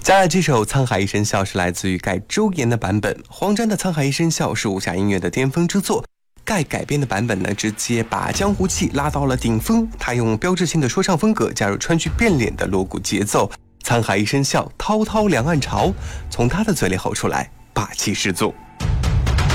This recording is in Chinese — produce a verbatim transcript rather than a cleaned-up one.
接下来这首《沧海一声笑》是来自于盖周岩的版本。黄沾的《沧海一声笑》是武侠音乐的巅峰之作，盖改编的版本呢，直接把江湖气拉到了顶峰。他用标志性的说唱风格加入川剧变脸的锣鼓节奏，沧海一声笑，滔滔两岸潮，从他的嘴里吼出来，霸气十足。